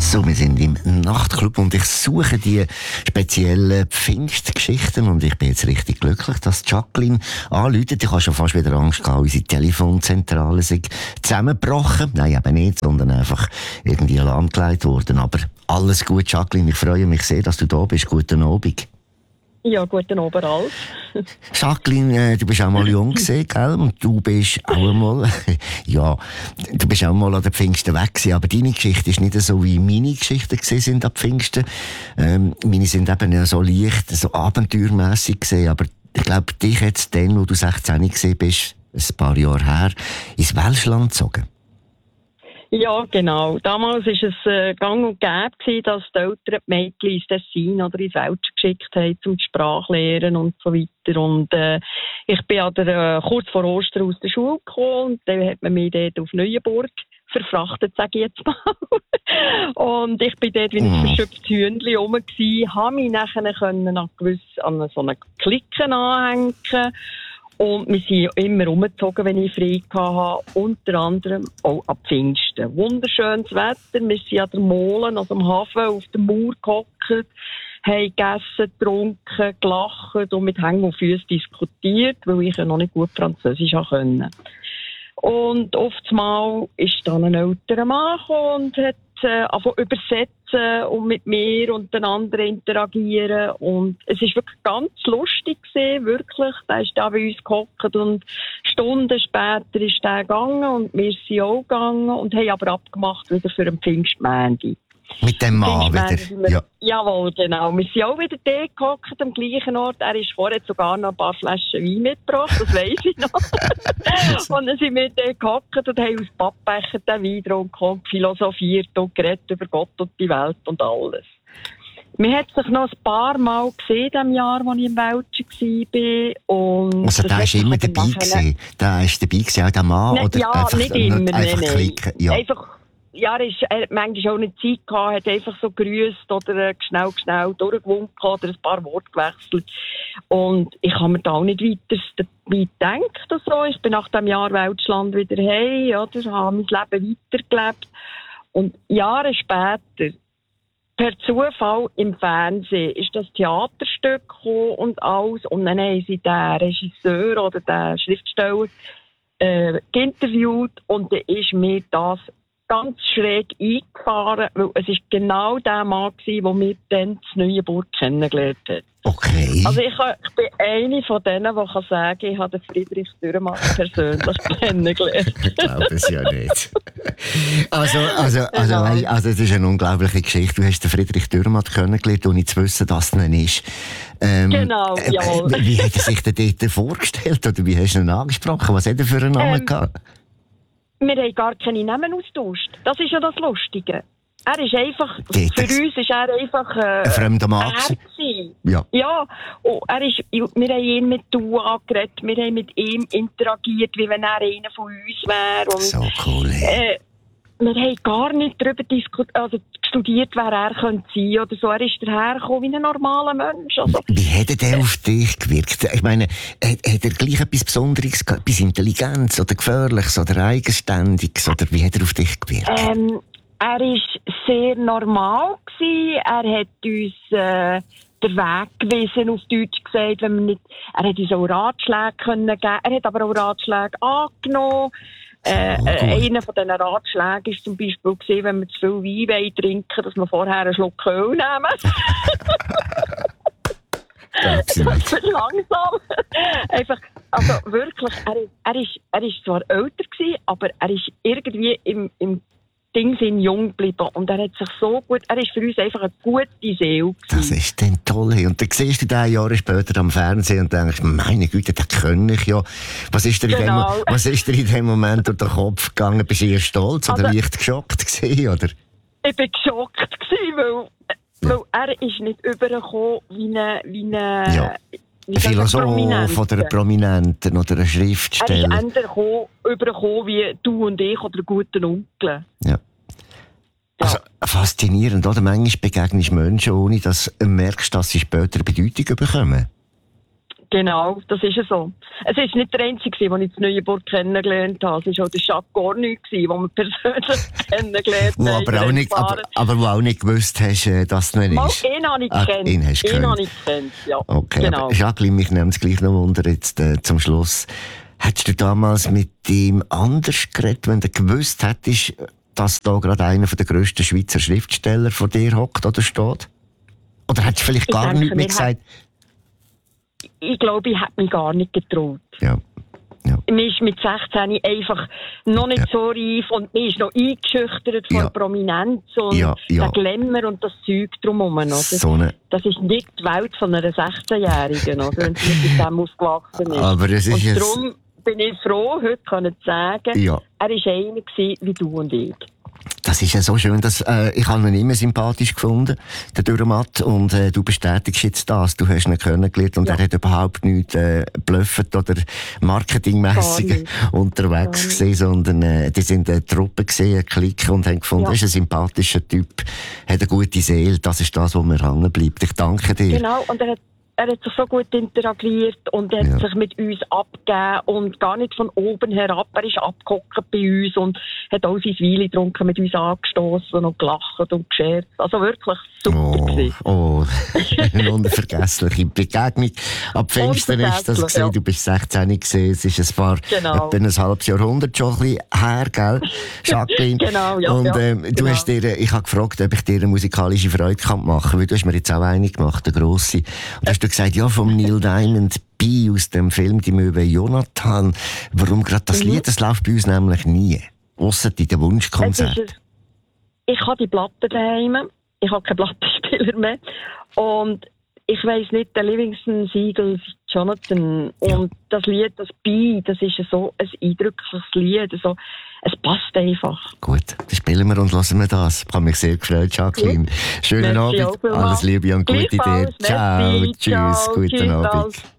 So, wir sind im Nachtclub und ich suche die speziellen Pfingstgeschichten und ich bin jetzt richtig glücklich, dass Jacqueline anruft. Ich habe schon fast wieder Angst gehabt, unsere Telefonzentrale sei zusammengebrochen. Nein, eben nicht, sondern einfach irgendwie lahmgelegt worden. Aber alles gut, Jacqueline. Ich freue mich sehr, dass du da bist. Guten Abend. Ja, guten Abend, Ralf. Jacqueline, du bist auch mal jung gewesen, gell? Und du bist auch einmal, ja, du bist auch mal an den Pfingsten weg gewesen, aber deine Geschichte ist nicht so, wie meine Geschichten gewesen sind an Pfingsten. Meine sind eben so leicht, so abenteuermässig gewesen, aber ich glaube, dich jetzt dann, wo du 16 gewesen bist, ein paar Jahre her, ins Welschland gezogen. Ja, genau. Damals war es gang und gäbe, dass die Eltern die Mädchen ins Tessin oder ins Welschen geschickt haben, um die Sprache lernen und so weiter. Und ich bin kurz vor Ostern aus der Schule gekommen und dann hat man mich dort auf Neuenburg verfrachtet, sage ich jetzt mal. Und ich bin dort wie ein verschöpftes Hühnchen rum gewesen, habe mich nachher an so eine Clique anhängen. Und wir sind immer umgezogen, wenn ich frei hatte. Unter anderem auch ab Pfingsten. Wunderschönes Wetter. Wir sind an der Molen, also am Hafen, auf der Mauer gehockt, haben gegessen, getrunken, gelacht und mit Hängen und Füßen diskutiert, weil ich ja noch nicht gut Französisch konnte. Und oftmals ist dann ein älterer Mann gekommen und hat übersetzen und mit mir und den anderen interagieren. Und es war wirklich ganz lustig gewesen, wirklich. Der ist da bei uns gehockt und Stunden später ist der gegangen und wir sind auch gegangen und haben aber abgemacht wieder für den Pfingstmontag. Mit dem Mann wieder? Ja. Jawohl, genau. Wir sind auch wieder dort gehockt, am gleichen Ort. Er ist vorher sogar noch ein paar Flaschen Wein mitgebracht, das weiss ich noch. Und dann sind wir dort gehockt und haben aus Pappbecher den Wein getrunken, philosophiert und geredet über Gott und die Welt und alles. Man hat sich noch ein paar Mal gesehen, in dem Jahr, als ich im Welschen war. Und also der war immer dabei gewesen? Der war dabei gewesen, auch der Mann? Nicht, oder ja, einfach, nicht immer, einfach nein. klicken? Ja. Einfach, ja, er hat manchmal auch nicht Zeit gehabt, hat einfach so gegrüßt oder schnell durchgewunken oder ein paar Worte gewechselt. Und ich habe mir da auch nicht weiter dabei gedacht. So. Ich bin nach dem Jahr Welschland wieder heim, oder, habe mein Leben weitergelebt. Und Jahre später, per Zufall im Fernsehen, ist das Theaterstück gekommen und alles. Und dann haben sie den Regisseur oder den Schriftsteller interviewt und dann ist mir das ganz schräg eingefahren, weil es ist genau der Mann gewesen, der mir dann in Neuenburg kennengelernt hat. Okay. Also ich bin eine von denen, die kann sagen, ich habe den Friedrich Dürrenmatt persönlich kennengelernt. Ich glaube es ja nicht. Also, es ist eine unglaubliche Geschichte. Du hast den Friedrich Dürrenmatt kennengelernt, ohne zu wissen, dass er ist. Genau, jawohl. Wie hat er sich denn dort vorgestellt? Oder wie hast du ihn angesprochen? Was hat er für einen Namen gehabt? Wir haben gar keine Namen austauscht. Das ist ja das Lustige. Er ist einfach, für uns ist er einfach ein fremder Mann. Ja. Ja. Und wir haben ihn mit «du» angeredet, wir haben mit ihm interagiert, wie wenn er einer von uns wäre. So cool. Wir haben gar nicht darüber studiert, wer er sein könnte oder so. Er ist dahergekommen wie ein normaler Mensch. Also, wie hat er auf dich gewirkt? Ich meine, hat er gleich etwas Besonderes gehabt, etwas Intelligenz oder Gefährliches oder Eigenständiges? Oder wie hat er auf dich gewirkt? Er war sehr normal gewesen. Er hat uns den Weg gewiesen, auf Deutsch gesagt, wenn man nicht. Er hat uns auch Ratschläge geben. Er hat aber auch Ratschläge angenommen. Einer von diesen Ratschlägen war zum Beispiel gewesen, wenn wir zu viel Wein trinken, dass wir vorher einen Schluck Öl nehmen. Das ist langsam. Einfach, also wirklich, er ist zwar älter gewesen, aber er ist irgendwie im Sinn jung geblieben. Und er hat sich so gut, er ist für uns einfach eine gute Seele gewesen. Das ist dann toll. Und dann siehst du den Jahre später am Fernsehen und denkst, meine Güte, den kenne ich ja. Was ist dir in dem Moment durch den Kopf gegangen? Bist du eher stolz oder leicht geschockt gewesen, oder? Ich war geschockt gewesen, weil er ist nicht übergekommen wie eine Philosoph oder ein Prominenten oder ein Schriftsteller. Er ist eher übergekommen wie du und ich oder ein guter Onkel. Ja. Also, faszinierend, oder? Manchmal begegnest du Menschen, ohne dass du merkst, dass sie später Bedeutung bekommen. Genau, das ist so. Es ist nicht der einzige, den ich in Neuenburg kennengelernt habe. Es war auch der Jacques Gorny, den wir persönlich kennengelernt haben. Aber wo auch nicht gewusst hast, dass du ihn ist. Ihn habe ich gekannt. Ihn hast du gekannt, ja. Okay, genau. Aber Jacqueline, mich nimmt es gleich noch Wunder jetzt zum Schluss. Hättest du damals mit ihm anders geredet, wenn du gewusst hättest, dass da gerade einer der grössten Schweizer Schriftsteller vor dir hockt oder steht? Oder hättest du vielleicht gar nichts mehr gesagt? Ich glaube, ich hätte mich gar nicht getraut. Ja. Man ist mit 16 einfach noch nicht so reif und man ist noch eingeschüchtert von Prominenz und der Glamour und das Zeug drumherum. Das ist nicht die Welt von einer 16-Jährigen, wenn sie mit dem aufgewachsen ist. Aber es ist und darum bin ich froh, heute zu sagen, er war einer wie du und ich. Das ist ja so schön, dass ich habe ihn immer sympathisch gefunden, der Dürrematt, und du bestätigst jetzt das. Du hast ihn kennengelernt und er hat überhaupt nichts blöffet oder marketingmässig unterwegs gesehen, sondern die sind eine Truppe gesehen, eine Clique, und haben gefunden, er ist ein sympathischer Typ, hat eine gute Seele, das ist das, was mir hängen bleibt. Ich danke dir. Genau, und er hat sich so gut interagiert und er hat sich mit uns abgegeben und gar nicht von oben herab. Er ist abgehockt bei uns und hat auch sein Wein getrunken, mit uns angestoßen und gelacht und gescherzt. Also wirklich super. Eine unvergessliche Begegnung. Ab Pfingsten ist das gesehen. Du bist 16 gesehen. Es ist etwa ein halbes Jahrhundert schon ein bisschen her, gell, Jacqueline? Du hast dir, ich habe gefragt, ob ich dir eine musikalische Freude machen kann, weil du hast mir jetzt auch eine gemacht, eine grosse. Und hast du gesagt, ja, vom Neil Diamond B aus dem Film «Die Möwe Jonathan». Warum gerade das Lied? Das läuft bei uns nämlich nie. Ausser in den Wunschkonzerten. Ich habe die Platte daheim. Ich habe keinen Plattenspieler mehr. Und ich weiss nicht, der Livingston Seagulls Jonathan. Und das Lied, das B, das ist so ein eindrückliches Lied. Also, es passt einfach. Gut, dann spielen wir und hören wir das. Ich habe mich sehr gefreut, Jacqueline. Schönen Abend, alles Liebe und gute dir. Ciao, tschüss, guten Abend.